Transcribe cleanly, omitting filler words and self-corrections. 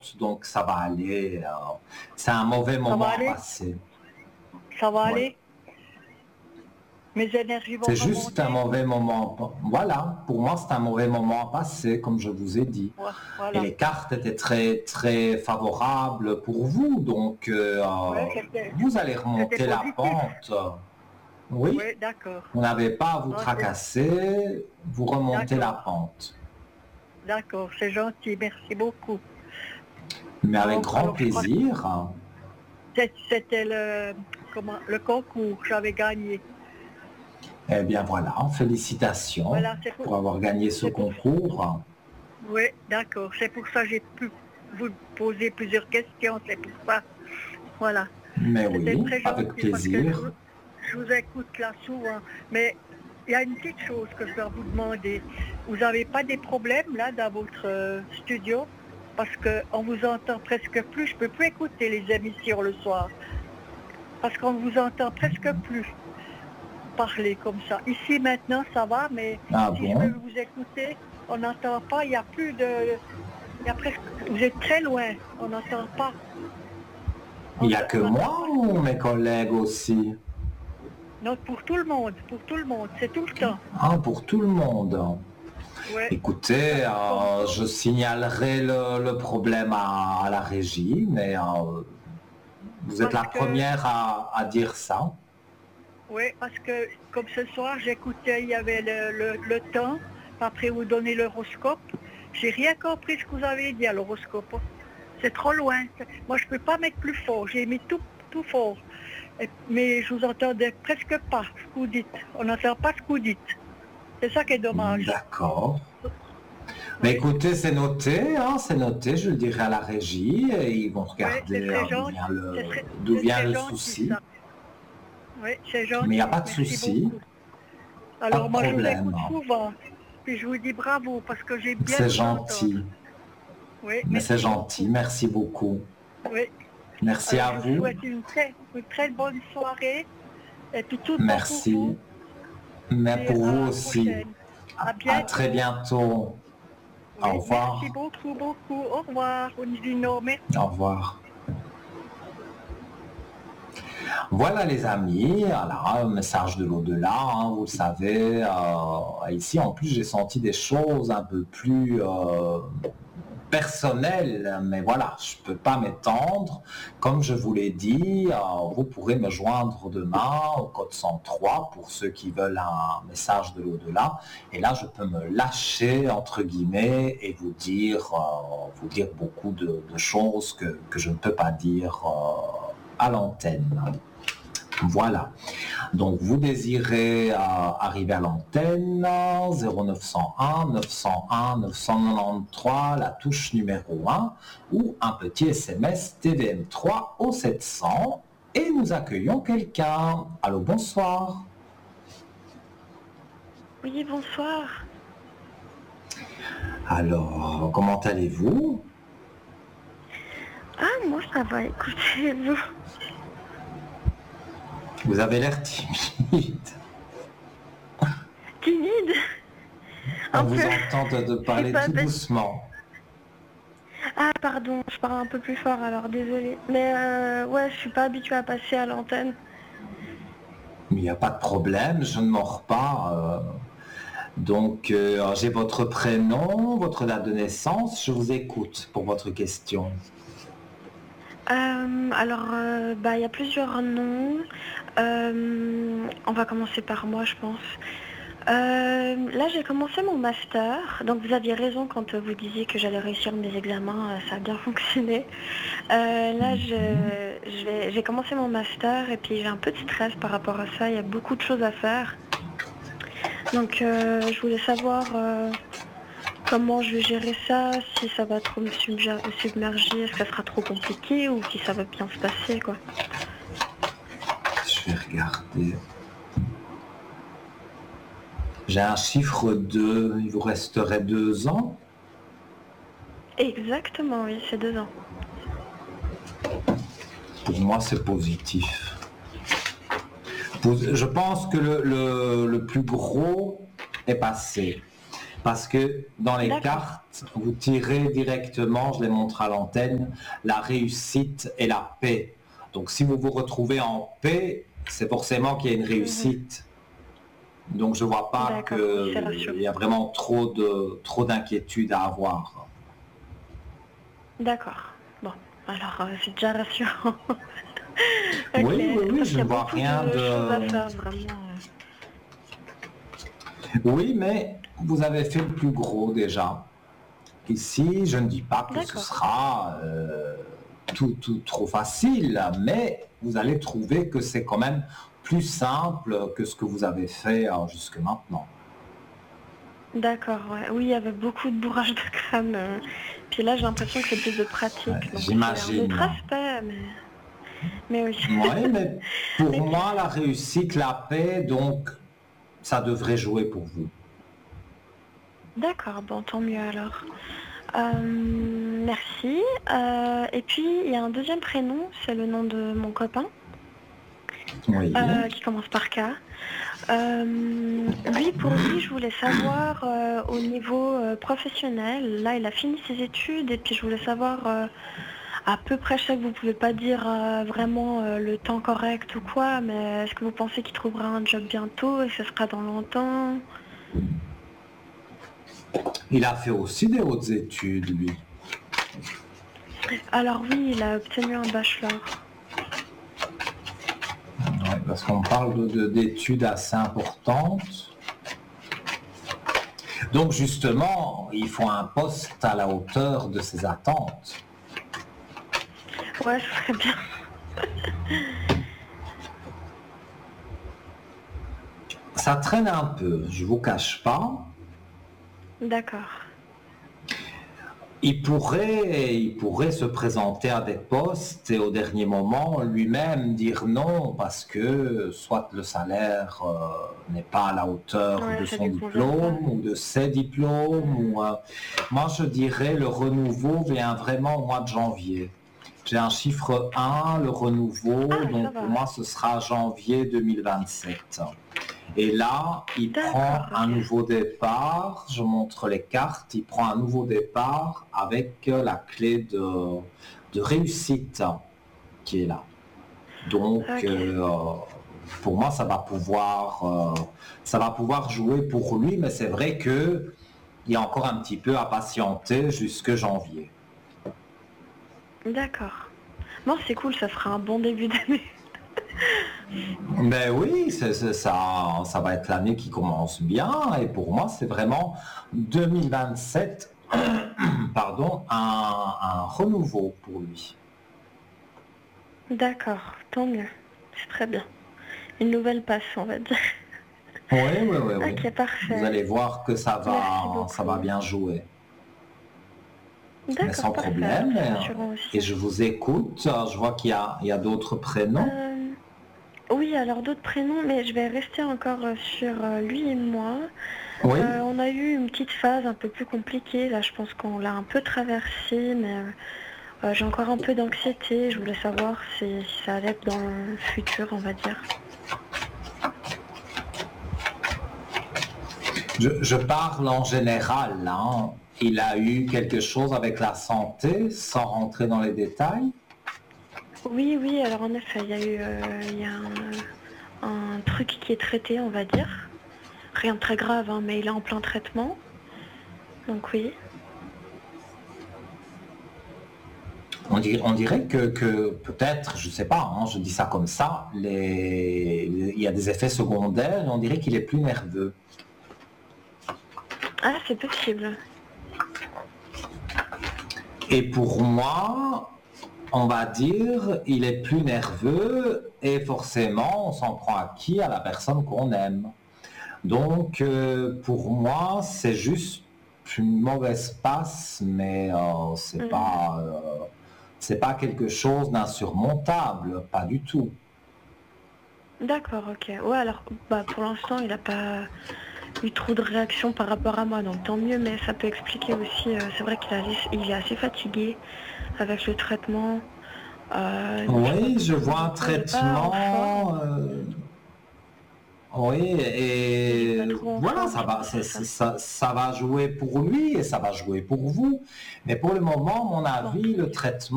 donc ça va aller. C'est un mauvais Ça va moment aller? passé. Ça va Ouais. aller? Mes énergies vont C'est juste un remonter? mauvais moment. Voilà, pour moi, c'est un mauvais moment à passer, comme je vous ai dit. Ouais, Et voilà. les cartes étaient très, très favorables pour vous, donc Ouais, vous allez c'était remonter la positif. pente. Oui, Oui, d'accord. vous n'avez pas à vous Ah, tracasser, vous remontez la d'accord, pente. d'accord, c'est gentil, merci beaucoup. Mais avec Bon, grand alors je crois que plaisir. c'était le concours, j'avais gagné. Eh bien voilà, félicitations Voilà, pour avoir gagné ce c'est pour, concours. oui, d'accord, c'est pour ça que j'ai pu vous poser plusieurs questions, c'est pour ça. Voilà, Mais c'était oui, très avec gentil parce que plaisir. je vous écoute là souvent, mais il y a une petite chose que je dois vous demander. Vous n'avez pas des problèmes là dans votre studio? Parce qu'on vous entend presque plus, je ne peux plus écouter les émissions le soir. Parce qu'on vous entend presque plus parler comme ça. Ici maintenant ça va, mais Ah si je veux bon? vous écouter, on n'entend pas, il n'y a plus de. Il y a presque. Vous êtes très loin, on n'entend pas. Il n'y a que On n'entend moi pas. ou mes collègues aussi? Non, pour tout le monde, c'est tout le temps. Ah, pour tout le monde. Ouais. Écoutez, Comme je signalerai le problème à la régie, mais vous êtes parce la que première à dire ça. oui, parce que comme ce soir j'écoutais, il y avait le temps, après vous donnez l'horoscope. J'ai rien compris ce que vous avez dit à l'horoscope. C'est trop loin. Moi je peux pas mettre plus fort, j'ai mis tout fort. Mais je vous entendais presque pas ce que vous dites. On n'entend pas ce que vous dites. C'est ça qui est dommage. D'accord. Mais Oui, écoutez, c'est noté, hein, c'est noté, je le dirai à la régie et ils vont oui, c'est regarder très gentil. d'où C'est vient très le gentil souci. ça. Oui, c'est Mais il n'y a gentil. pas de Merci souci, beaucoup. pas Alors de moi je vous problème. écoute souvent. Puis je vous dis bravo parce que j'ai bien C'est vous entendre. gentil, Oui, mais c'est merci gentil, beaucoup. merci beaucoup. Oui. Merci Alors à je vous vous, souhaite une très bonne soirée et puis tout bon pour merci, vous. mais Et pour vous à la aussi. prochaine. À À très bientôt. bientôt. Au Oui, merci revoir. beaucoup, beaucoup. Au revoir, Onidino. Merci. Au revoir. Voilà les amis, voilà, un message de l'au-delà, hein, vous le savez. Ici en plus j'ai senti des choses un peu plus personnelles, mais voilà, je ne peux pas m'étendre. Comme je vous l'ai dit, vous pourrez me joindre demain au code 103 pour ceux qui veulent un message de l'au-delà. Et là je peux me lâcher entre guillemets et vous dire beaucoup de choses que je ne peux pas dire à l'antenne. Voilà. Donc, vous désirez arriver à l'antenne 0901 901 993, la touche numéro 1, ou un petit SMS TVM3 au 700, et nous accueillons quelqu'un. Allô, bonsoir. Oui, bonsoir. Alors, comment allez-vous? Ah, moi ça va, écoutez, vous. Vous avez l'air timide. Timide. On Un vous peu. entend de Je suis parler pas tout bête. doucement. Ah, pardon, je parle un peu plus fort alors, désolée. Mais ouais, je suis pas habituée à passer à l'antenne. Il n'y a pas de problème, je ne mords pas. Donc, j'ai votre prénom, votre date de naissance, je vous écoute pour votre question. Alors, bah, il y a plusieurs noms. On va commencer par moi, je pense. Là, j'ai commencé mon master. Donc, vous aviez raison quand vous disiez que j'allais réussir mes examens. Ça a bien fonctionné. Là, j'ai commencé mon master et puis j'ai un peu de stress par rapport à ça. Il y a beaucoup de choses à faire. Donc, je voulais savoir comment je vais gérer ça, si ça va trop me submerger, est-ce que ça sera trop compliqué ou si ça va bien se passer, quoi. Je vais regarder. J'ai un chiffre 2, il vous resterait 2 ans. Exactement, oui, c'est 2 ans. Pour moi, c'est positif. Je pense que le plus gros est passé. Parce que dans les D'accord. cartes, vous tirez directement, je les montre à l'antenne, la réussite et la paix. Donc si vous vous retrouvez en paix, c'est forcément qu'il y a une Mhm. réussite. Donc je ne vois pas D'accord, oui, c'est qu'il rassurant. y a vraiment trop d'inquiétude à avoir. D'accord. Bon, alors c'est déjà rassurant. Ok, Oui, oui, oui, parce je qu'il y ne a vois beaucoup rien de choses à de... faire, vraiment. Oui, mais vous avez fait le plus gros déjà. Ici, je ne dis pas que ce D'accord. sera tout trop facile, mais vous allez trouver que c'est quand même plus simple que ce que vous avez fait jusque maintenant. D'accord, ouais. Oui, il y avait beaucoup de bourrage de crâne. Puis là, j'ai l'impression que c'est plus de Ouais, pratique. Donc c'est un autre j'imagine. aspect, mais oui. Oui, mais pour Ok. moi, la réussite, la paix, donc ça devrait jouer pour vous. D'accord, bon, tant mieux alors. Merci. Et puis, il y a un deuxième prénom, c'est le nom de mon copain, Oui. qui commence par K. Pour lui, je voulais savoir au niveau professionnel. Là, il a fini ses études et puis je voulais savoir à peu près, je sais que vous pouvez pas dire vraiment le temps correct ou quoi, mais est-ce que vous pensez qu'il trouvera un job bientôt et que ce sera dans longtemps? Il a fait aussi des hautes études, lui. Alors oui, il a obtenu un bachelor. Ouais, parce qu'on parle d'études assez importantes. Donc justement, il faut un poste à la hauteur de ses attentes. Ouais, ce serait bien. Ça traîne un peu, je vous cache pas. D'accord. Il pourrait se présenter à des postes et au dernier moment lui-même dire non parce que soit le salaire n'est pas à la hauteur Ouais, de ça son lui convient pas. diplôme ou de ses diplômes. Mhm. Moi, je dirais le renouveau vient vraiment au mois de janvier. J'ai un chiffre 1, le renouveau, Ah, ça donc pour va. moi ce sera janvier 2027. Et là, il D'accord, prend un ok. nouveau départ, je montre les cartes, il prend un nouveau départ avec la clé de réussite qui est là. Donc, Ok. pour moi, ça va pouvoir jouer pour lui, mais c'est vrai qu'il y a encore un petit peu à patienter jusque janvier. D'accord. Bon, c'est cool, ça fera un bon début d'année. Ben oui, ça va être l'année qui commence bien et pour moi, c'est vraiment 2027, pardon, un renouveau pour lui. D'accord, tant mieux. C'est très bien. Une nouvelle passe, on va dire. Oui, oui, oui, oui. Ok, Vous parfait. allez voir que Merci ça va beaucoup. bien jouer. Mais D'accord, sans parfait. Alors, problème. c'est rassurant Et aussi. je vous écoute. Je vois il y a d'autres prénoms. Euh, oui, alors d'autres prénoms, mais je vais rester encore sur lui et moi. Oui. On a eu une petite phase un peu plus compliquée. Là, je pense qu'on l'a un peu traversée, mais j'ai encore un peu d'anxiété. Je voulais savoir si ça allait être dans le futur, on va dire. Je parle en général, hein. Il a eu quelque chose avec la santé, sans rentrer dans les détails. Oui, oui, alors en effet, il y a un truc qui est traité, on va dire. Rien de très grave, hein, mais il est en plein traitement. Donc oui. On dirait que peut-être, je ne sais pas, hein, je dis ça comme ça, il y a des effets secondaires et on dirait qu'il est plus nerveux. Ah, c'est possible. Et pour moi, on va dire, il est plus nerveux et forcément, on s'en prend à qui? À la personne qu'on aime. Donc, pour moi, c'est juste une mauvaise passe, mais Mhm. c'est pas quelque chose d'insurmontable, pas du tout. D'accord, ok. Ouais, alors, bah, pour l'instant, il n'a pas eu trop de réactions par rapport à moi, donc tant mieux, mais ça peut expliquer aussi, c'est vrai il est assez fatigué avec le traitement, donc je crois Oui, que je pour vois un l'instant, il n'est pas en traitement. forme. Oui, J'ai et pas trop voilà, entendu penser ça. ça va jouer pour lui et ça va jouer pour vous. Mais pour le moment, à mon Bon. avis, le traitement